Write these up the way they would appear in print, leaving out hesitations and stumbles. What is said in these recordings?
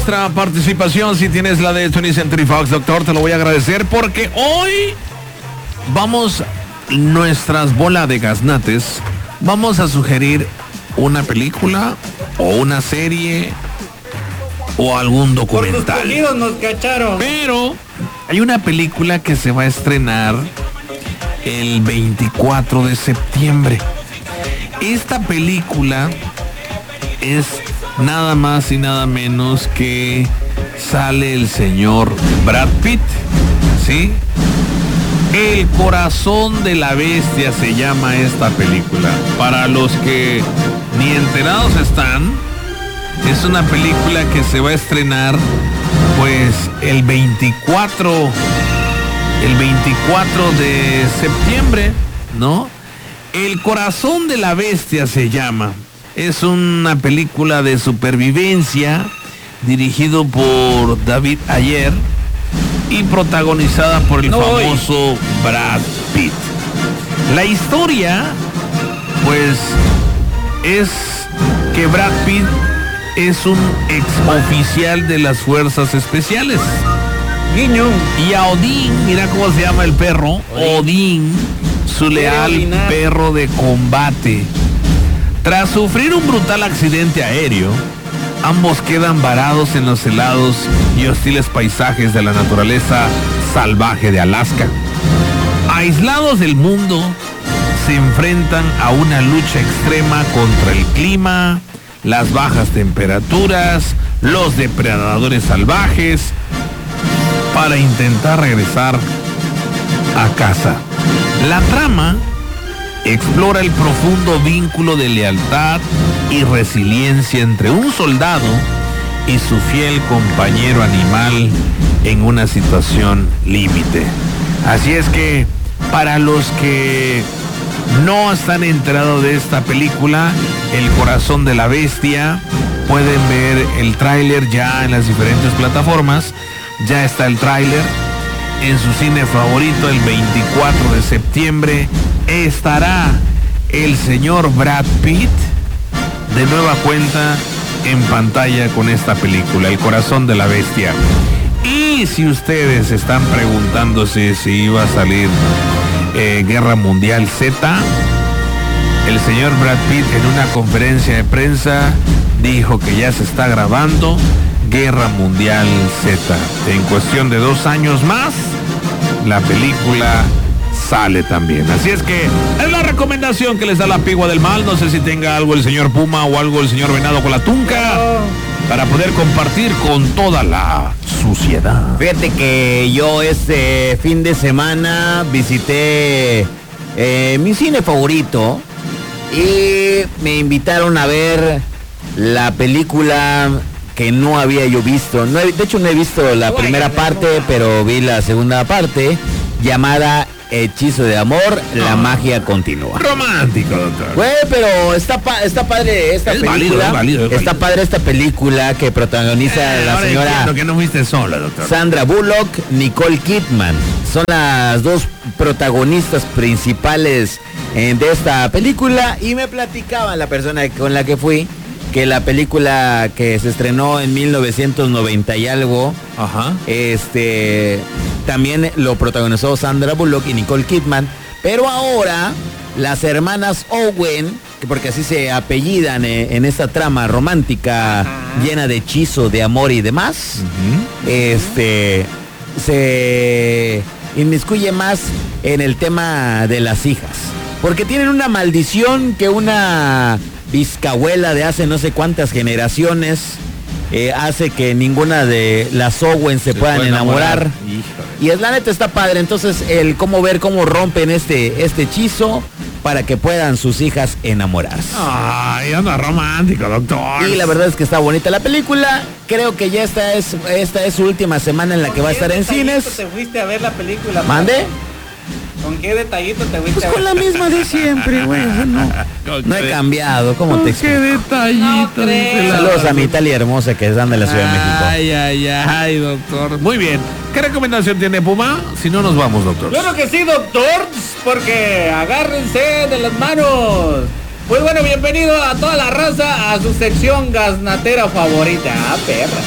Nuestra participación, si tienes la de 20th Century Fox, doctor, te lo voy a agradecer porque hoy vamos, nuestras bolas de gaznates, vamos a sugerir una película o una serie o algún documental. Nos cacharon. Pero hay una película que se va a estrenar el 24 de septiembre. Esta película es nada más y nada menos que sale el señor Brad Pitt, ¿sí? El corazón de la bestia se llama esta película. Para los que ni enterados están, es una película que se va a estrenar pues el 24 de septiembre, ¿no? El corazón de la bestia se llama. Es una película de supervivencia dirigido por David Ayer y protagonizada por el famoso Brad Pitt. La historia, pues, es que Brad Pitt es un ex oficial de las fuerzas especiales. Guiño. Y a Odín, mira cómo se llama el perro, Odín, su leal perro de combate. Tras sufrir un brutal accidente aéreo, ambos quedan varados en los helados y hostiles paisajes de la naturaleza salvaje de Alaska. Aislados del mundo, se enfrentan a una lucha extrema contra el clima, las bajas temperaturas, los depredadores salvajes, para intentar regresar a casa. La trama explora el profundo vínculo de lealtad y resiliencia entre un soldado y su fiel compañero animal en una situación límite. Así es que, para los que no están enterados de esta película, El corazón de la bestia, pueden ver el tráiler ya en las diferentes plataformas. Ya está el tráiler en su cine favorito. El 24 de septiembre estará el señor Brad Pitt de nueva cuenta en pantalla con esta película, El corazón de la bestia. Y si ustedes están preguntándose si iba a salir Guerra Mundial Z, el señor Brad Pitt en una conferencia de prensa dijo que ya se está grabando Guerra Mundial Z. En cuestión de 2 años más, la película sale también. Así es que es la recomendación que les da la Pigua del Mal. No sé si tenga algo el señor Puma o algo el señor Venado con la Tunca para poder compartir con toda la suciedad. Fíjate que yo este fin de semana visité mi cine favorito y me invitaron a ver la película que no había yo visto. De hecho no he visto la primera parte, pero vi la segunda parte, llamada Hechizo de Amor, la magia continúa. Romántico, doctor. Güey, pero está padre esta película. Es válido. Está padre esta película que protagoniza la señora que no fuiste sola, doctor. Sandra Bullock, Nicole Kidman. Son las dos protagonistas principales de esta película. Y me platicaba la persona con la que fui que la película que se estrenó en 1990 y algo, también lo protagonizó Sandra Bullock y Nicole Kidman, pero ahora las hermanas Owen, porque así se apellidan en esta trama romántica llena de hechizo, de amor y demás, se inmiscuye más en el tema de las hijas, porque tienen una maldición que una bisabuela de hace no sé cuántas generaciones hace que ninguna de las Owen se puedan enamorar. Y es la neta, está padre. Entonces el cómo rompen este hechizo para que puedan sus hijas enamorarse. Ay, anda romántico, doctor. Y la verdad es que está bonita la película. Creo que ya esta es su última semana en la que va a estar en cines. ¿Te fuiste a ver la película? ¿Mande? ¿Con qué detallito te fuiste a ver? Con la misma de siempre, güey. No he cambiado. ¿Cómo te explico? ¿Qué detallito? Saludos a mi Italia hermosa que están de la Ciudad de México. Ay, doctor. Muy bien. ¿Qué recomendación tiene Puma? Si no, nos vamos, doctor. Claro que sí, doctor, porque agárrense de las manos. Pues bueno, bienvenido a toda la raza a su sección gaznatera favorita. Perra.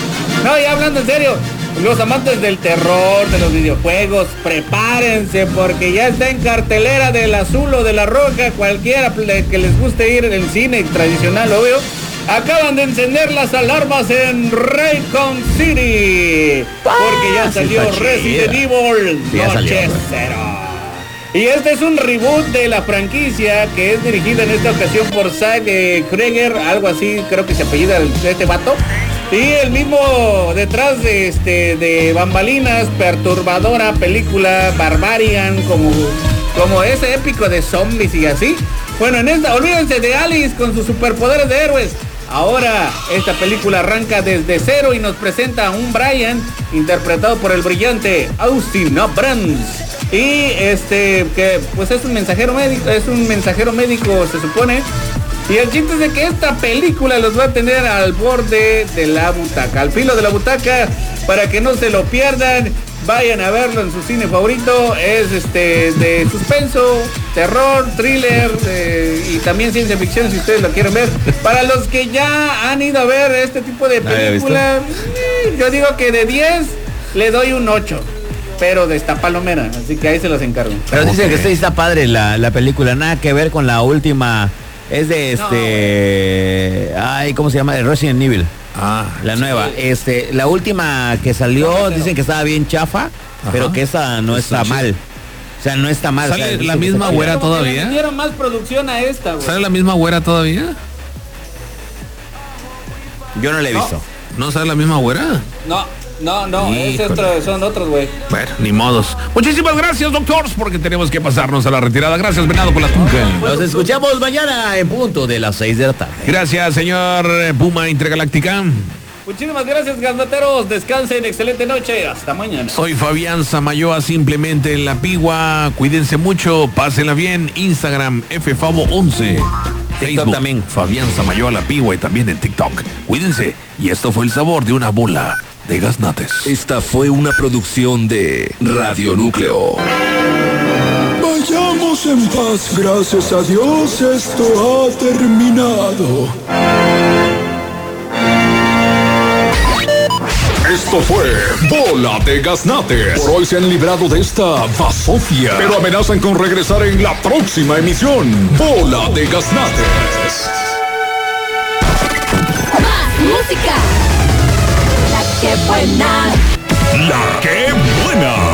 No, ya hablando en serio, los amantes del terror, de los videojuegos, prepárense porque ya está en cartelera del azul o de la roja, cualquiera que les guste ir en el cine tradicional, obvio. Acaban de encender las alarmas en Raycon City porque ya salió Resident Evil Noche Cero. Y este es un reboot de la franquicia que es dirigida en esta ocasión por Zack Krieger, algo así, creo que se apellida este vato. Y el mismo detrás de bambalinas, perturbadora película Barbarian, como ese épico de zombies y así. Bueno, en esta, olvídense de Alice con sus superpoderes de héroes. Ahora esta película arranca desde cero y nos presenta a un Brian interpretado por el brillante Austin Brands. Y que pues es un mensajero médico, se supone. Y el chiste es de que esta película los va a tener al borde de la butaca, al filo de la butaca, para que no se lo pierdan. Vayan a verlo en su cine favorito. Es de suspenso, terror, thriller y también ciencia ficción si ustedes lo quieren ver. Para los que ya han ido a ver este tipo de película, yo digo que de 10 le doy un 8. Pero de esta palomera, así que ahí se los encargo. Pero dicen que está padre la película, nada que ver con la última. Es de ¿cómo se llama? De Resident Evil. La nueva. La última que salió, dicen que estaba bien chafa, pero que esa no está mal. O sea, no está mal. ¿Sale la misma güera todavía? Le dieron más producción a esta, güey. ¿Sale la misma güera todavía? Yo no la he visto. ¿No sale la misma güera? No, son otros, güey. Bueno, ni modos. Muchísimas gracias, doctors, porque tenemos que pasarnos a la retirada. Gracias, Venado, por la tunca. Nos escuchamos mañana en punto de las 6 de la tarde. Gracias, señor Puma Intergaláctica. Muchísimas gracias, gasnateros. Descansen, excelente noche. Hasta mañana. Soy Fabián Samayoa, simplemente en La Pigua. Cuídense mucho, pásenla bien. Instagram, FFavo11. Facebook también. Fabián Samayoa La Pigua y también en TikTok. Cuídense. Y esto fue el sabor de una bola de gaznates. Esta fue una producción de Radio Núcleo. Vayamos en paz, gracias a Dios esto ha terminado. Esto fue Bola de Gaznates. Por hoy se han librado de esta basofia, pero amenazan con regresar en la próxima emisión. Bola de Gaznates. Más música. La que buena. La que buena.